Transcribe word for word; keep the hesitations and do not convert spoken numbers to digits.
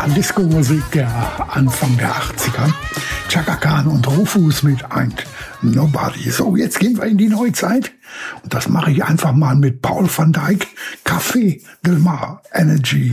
Disco-Musik der Anfang der achtziger. Chaka Khan und Rufus mit Ain't Nobody. So, jetzt gehen wir in die Neuzeit. Und das mache ich einfach mal mit Paul van Dyk. Café Del Mar Energy.